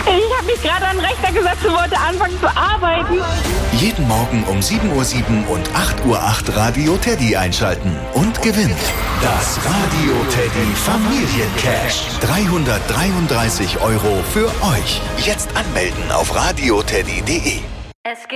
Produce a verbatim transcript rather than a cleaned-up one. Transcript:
Ich habe mich gerade an den Rechner gesetzt und wollte anfangen zu arbeiten. Jeden Morgen um sieben Uhr sieben und acht Uhr acht Radio Teddy einschalten und gewinnt das Radio Teddy Familiencash. dreihundertdreiunddreißig Euro für euch. Jetzt anmelden auf radioteddy punkt de. Es geht